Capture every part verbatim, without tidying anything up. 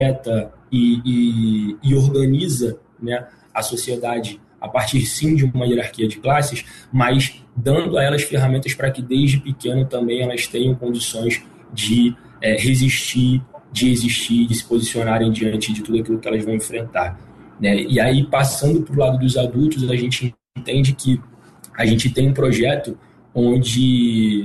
e, e, e organiza, né, a sociedade a partir, sim, de uma hierarquia de classes, mas dando a elas ferramentas para que, desde pequeno, também elas tenham condições de é, resistir, de existir, de se posicionarem diante de tudo aquilo que elas vão enfrentar, né? E aí, passando para o lado dos adultos, a gente entende que a gente tem um projeto onde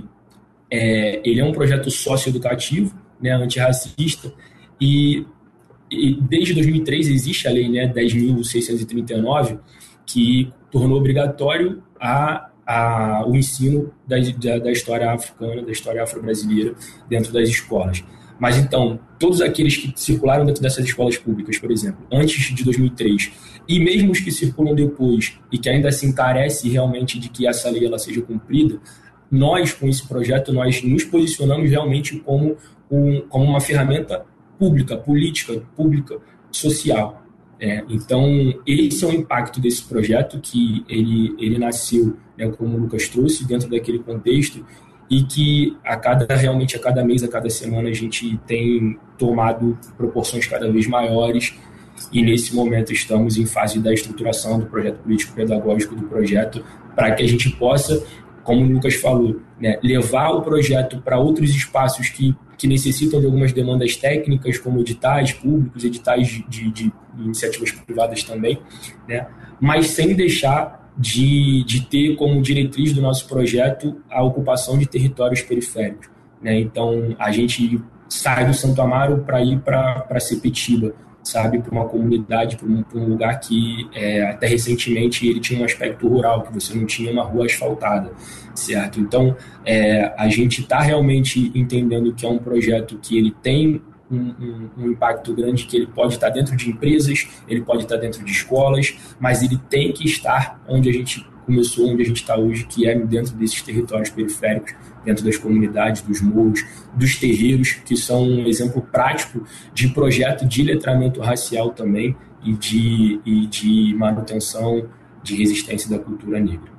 é, ele é um projeto socioeducativo, né, antirracista, e, e desde dois mil e três existe a lei, né, dez mil seiscentos e trinta e nove, que tornou obrigatório a, a, o ensino da, da, da história africana, da história afro-brasileira dentro das escolas. Mas então, todos aqueles que circularam dentro dessas escolas públicas, por exemplo, antes de dois mil e três, e mesmo os que circulam depois e que ainda assim carece realmente de que essa lei ela seja cumprida, nós, com esse projeto, nós nos posicionamos realmente como, um, como uma ferramenta pública, política, pública, social. É, então, esse é o impacto desse projeto, que ele, ele nasceu, né, como o Lucas trouxe, dentro daquele contexto, e que a cada, realmente a cada mês, a cada semana, a gente tem tomado proporções cada vez maiores, e nesse momento estamos em fase da estruturação do projeto político-pedagógico do projeto, para que a gente possa, como o Lucas falou, né, levar o projeto para outros espaços que, que necessitam de algumas demandas técnicas, como editais públicos, editais de, de, de iniciativas privadas também, né, mas sem deixar de, de ter como diretriz do nosso projeto a ocupação de territórios periféricos, né? Então, a gente sai do Santo Amaro para ir para Sepetiba, sabe, para uma comunidade, para um, um lugar que é, até recentemente ele tinha um aspecto rural, que você não tinha uma rua asfaltada, certo? Então, é, a gente está realmente entendendo que é um projeto que ele tem um, um, um impacto grande, que ele pode estar dentro de empresas, ele pode estar dentro de escolas, mas ele tem que estar onde a gente começou, onde a gente está hoje, que é dentro desses territórios periféricos, dentro das comunidades, dos morros, dos terreiros, que são um exemplo prático de projeto de letramento racial também e de, e de manutenção de resistência da cultura negra.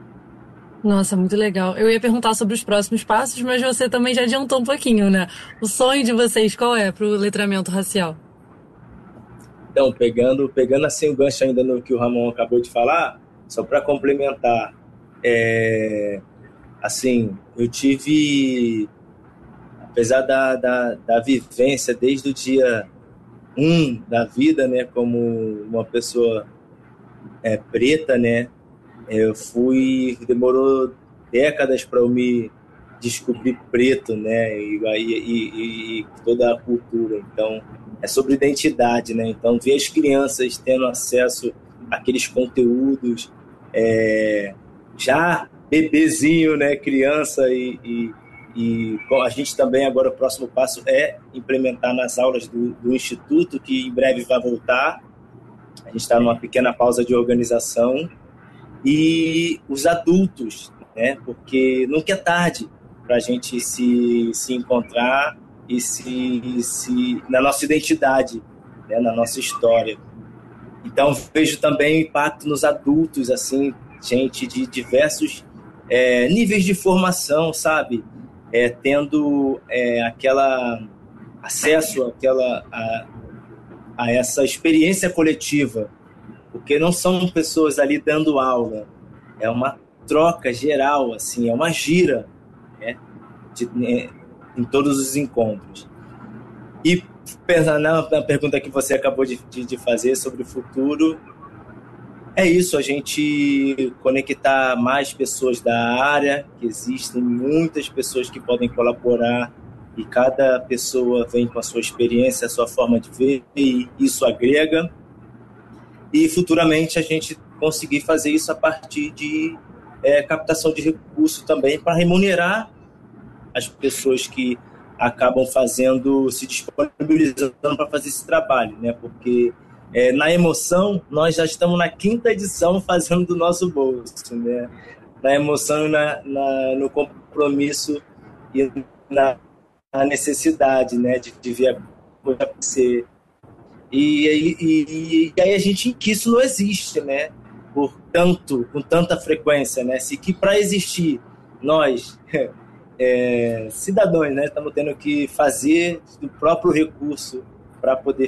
Nossa, muito legal. Eu ia perguntar sobre os próximos passos, mas você também já adiantou um pouquinho, né? O sonho de vocês, qual é para o letramento racial? Então, pegando, pegando assim o gancho ainda no que o Ramon acabou de falar, só para complementar, é, assim, eu tive, apesar da, da, da vivência desde o dia um da vida, né, como uma pessoa é, preta, né, eu fui, demorou décadas para eu me descobrir preto, né, e, e, e toda a cultura. Então, é sobre identidade, né, então ver as crianças tendo acesso àqueles conteúdos, é, já bebezinho, né, criança, e, e, e a gente também agora, o próximo passo é implementar nas aulas do, do Instituto, que em breve vai voltar. A gente está numa pequena pausa de organização. E os adultos, né, porque nunca é tarde para a gente se, se encontrar e se, se na nossa identidade, né, na nossa história. Então, vejo também o impacto nos adultos, assim, gente de diversos é, níveis de formação, sabe? É, tendo é, aquela acesso àquela, a, a essa experiência coletiva, porque não são pessoas ali dando aula, é uma troca geral, assim, é uma gira, né, de, né, em todos os encontros. E pensando na, na pergunta que você acabou de, de, de fazer sobre o futuro, é isso, a gente conectar mais pessoas da área, que existem muitas pessoas que podem colaborar, e cada pessoa vem com a sua experiência, a sua forma de ver, e isso agrega. E futuramente a gente conseguir fazer isso a partir de é, captação de recursos também, para remunerar as pessoas que acabam fazendo, se disponibilizando para fazer esse trabalho, né? Porque é, na emoção nós já estamos na quinta edição fazendo do nosso bolso, né? Na emoção e na, na, no compromisso e na, na necessidade, né, de, de ver a coisa acontecer. E, e, e aí a gente, que isso não existe, né? Por tanto, com tanta frequência, né? Se que para existir nós, é, cidadãos, né, estamos tendo que fazer do próprio recurso para poder